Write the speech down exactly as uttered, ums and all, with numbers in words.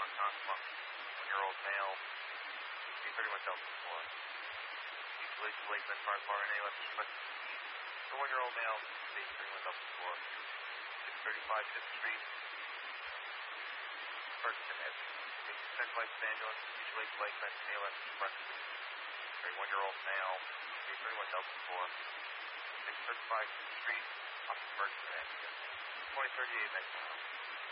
John Conquema, one-year-old male, three thirty-one Delta four. East Lake Lakeland, Car Bar, N A left express east, for one-year-old male, three thirty-one Delta four. six thirty-five fifth Street, Ferguson, Edge. Central Lights ambulance, East Lake Lakeland, N A left express, one-year-old male, three thirty-one Delta four. six thirty-five fifth Street, Austin Ferguson, Edge. twenty thirty-eight next mile.